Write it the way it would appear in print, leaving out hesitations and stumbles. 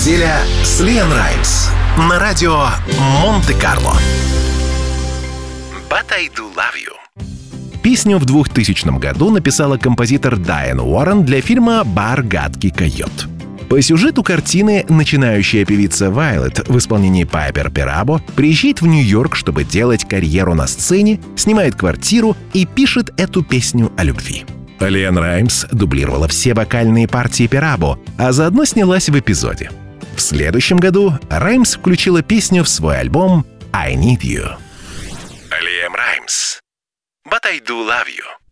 неделя с Лиам Раймс на радио Монте-Карло. But I do love you. Песню в 2000 году написала композитор Дайан Уоррен для фильма «Бар гадкий койот». По сюжету картины начинающая певица Вайлет в исполнении Пайпер Перабо приезжает в Нью-Йорк, чтобы делать карьеру на сцене, снимает квартиру и пишет эту песню о любви. Лиам Раймс дублировала все вокальные партии Перабо, а заодно снялась в эпизоде. В следующем году Раймс включила песню в свой альбом «I Need You». Лиам Раймс. But I do love you.